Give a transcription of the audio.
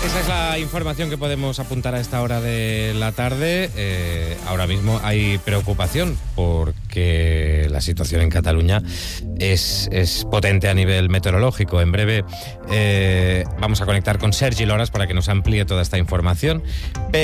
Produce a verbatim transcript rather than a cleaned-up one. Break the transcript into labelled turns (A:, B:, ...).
A: Esa es la información que podemos apuntar a esta hora de la tarde. Eh, ahora mismo hay preocupación porque la situación en Cataluña es, es potente a nivel meteorológico. En breve eh, vamos a conectar con Sergi Loras para que nos amplíe toda esta información.